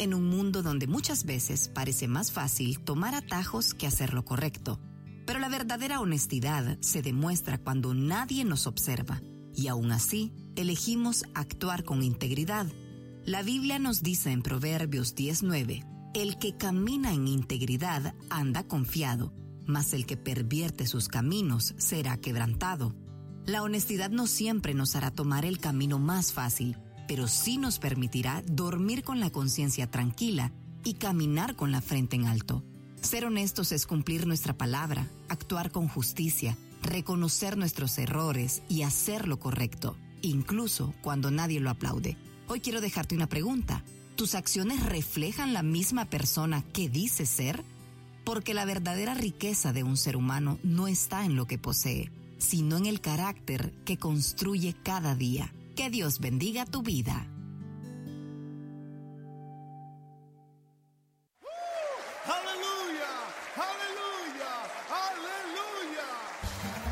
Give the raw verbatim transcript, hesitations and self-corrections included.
en un mundo donde muchas veces parece más fácil tomar atajos que hacer lo correcto. Pero la verdadera honestidad se demuestra cuando nadie nos observa, y aún así elegimos actuar con integridad. La Biblia nos dice en Proverbios diez nueve, el que camina en integridad anda confiado, mas el que pervierte sus caminos será quebrantado. La honestidad no siempre nos hará tomar el camino más fácil, pero sí nos permitirá dormir con la conciencia tranquila y caminar con la frente en alto. Ser honestos es cumplir nuestra palabra, actuar con justicia, reconocer nuestros errores y hacer lo correcto, incluso cuando nadie lo aplaude. Hoy quiero dejarte una pregunta. ¿Tus acciones reflejan la misma persona que dices ser? Porque la verdadera riqueza de un ser humano no está en lo que posee, sino en el carácter que construye cada día. Que Dios bendiga tu vida.